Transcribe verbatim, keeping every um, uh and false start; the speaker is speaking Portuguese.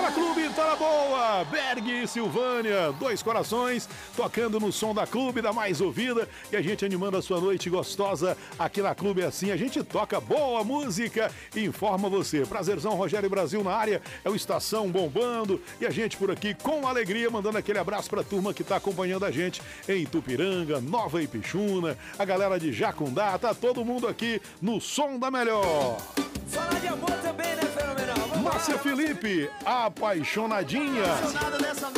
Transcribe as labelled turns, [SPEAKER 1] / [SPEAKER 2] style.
[SPEAKER 1] Fala Clube, tá na boa! Berg e Silvânia, dois corações, tocando no som da Clube, da mais ouvida, e a gente animando a sua noite gostosa aqui na Clube. Assim, a gente toca boa música e informa você. Prazerzão, Rogério Brasil na área, é o Estação bombando, e a gente por aqui com alegria, mandando aquele abraço pra turma que tá acompanhando a gente em Itupiranga, Nova Ipixuna, a galera de Jacundá, tá todo mundo aqui no som da melhor.
[SPEAKER 2] Falar de amor também, né, fenomenal? Vamos
[SPEAKER 1] Márcia
[SPEAKER 2] lá.
[SPEAKER 1] Felipe, apaixonadinha.
[SPEAKER 2] Apaixonada dessa